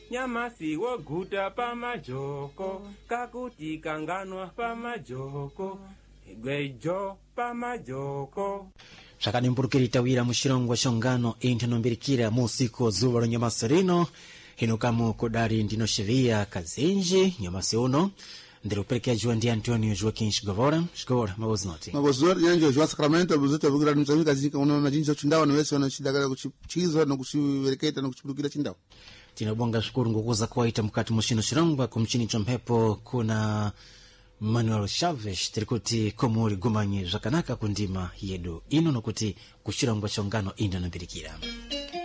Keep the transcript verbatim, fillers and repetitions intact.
nyamasi woguta pamajoko kakuti kanganwa pamajoko gwejo pamajoko Shakani mpurukiri tawira mushirongwa shongano intanombirikira musiko zuwa nyamasi rino hinukamu kodari ndino sheria kazinji nyamasi uno ndiro perke ajua ndi Antonio Joaquim Shigavora Shigavora maboznoti mabozori yanjo jwa Sacramento buzote bugira mzamika zinka una majinzo chindawa na wese wanashidagala kuchizo na kuchiwereketa na kuchipulukira chindawa tinabonga shukuru ngukuza kwaita mkati mushino shirongwa kumchini chompepo kuna Manuel Chaves tirikuti komuri gumanyi zvakanaka kundima yedu ino nokuti kushirongwa chongano inda nambirikira.